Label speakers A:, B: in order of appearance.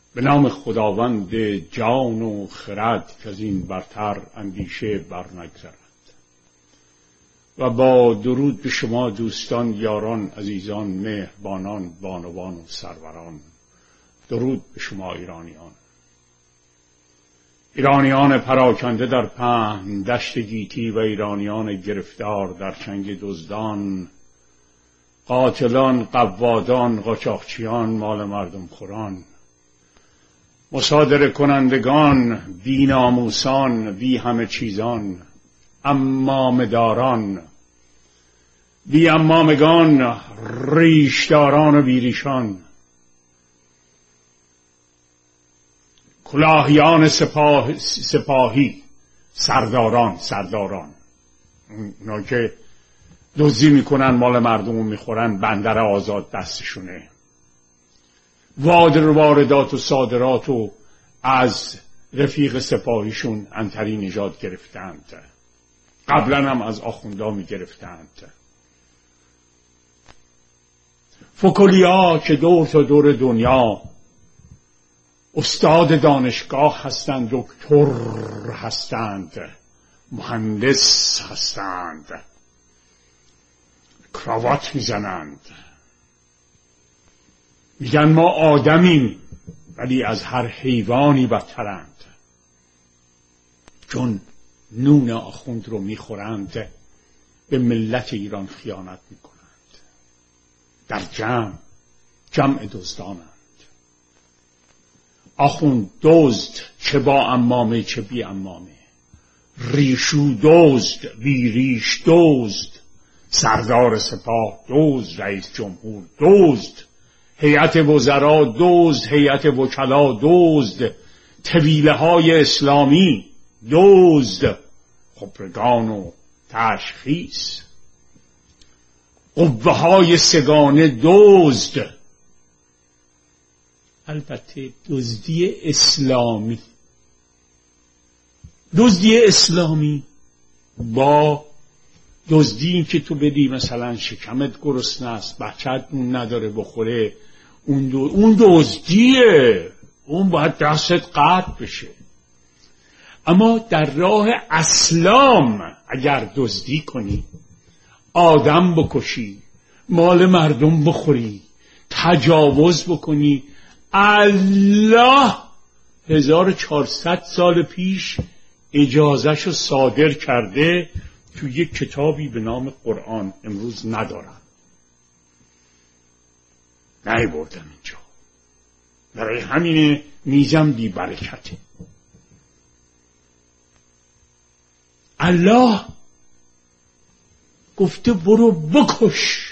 A: به نام خداوند جان و خرد که از این برتر اندیشه برنگذرد. و با درود به شما دوستان، یاران، عزیزان، مهربانان، بانوان و سروران. درود به شما ایرانیان پراکنده در پهن دشت گیتی و ایرانیان گرفتار در چنگ دزدان، قاتلان، قوادان، قاچاقچیان، مال مردم خوران، مصادره کنندگان، بی ناموسان، بی همه چیزان، عمامه داران، بی عمامگان، ریشداران و بیریشان، کلاهیان سپاهی، سرداران اونا که دزدی میکنن، مال مردم رو میخورن، بندر آزاد دستشونه، واردات و صادرات و از رفیق سپاهیشون انتری نژاد گرفتند، قبلا هم از آخوندا میگرفتند. فکلیا که دور تا دور دنیا استاد دانشگاه هستند، دکتر هستند، مهندس هستند، کراوات میزنند، میگن ما آدمیم ولی از هر حیوانی بدترند، چون نون آخوند رو میخورند به ملت ایران خیانت میکنند. در جمع دزدانند. آخوند دزد، چه با عمامه چه بی عمامه، ریشو دزد، بی ریش دزد، سردار سپاه دزد، رئیس جمهور دزد، هیئت وزرا دزد، هیئت وکلا دزد، طویله های اسلامی دزد، خبرگان و تشخیص، قوه های سگانه دزد. البته دزدی اسلامی با دزدی این که تو بدی مثلا شکمت گرسنه است، بچه‌ت نون نداره بخوره، اون دزدیه، اون باید دستت قطع بشه. اما در راه اسلام اگر دزدی کنی، آدم بکشی، مال مردم بخوری، تجاوز بکنی، الله 1400 سال پیش اجازهشو صادر کرده تو یک کتابی به نام قرآن. امروز ندارم، نیاوردم اینجا، برای همینه میزم بی برکته. الله گفته برو بکش،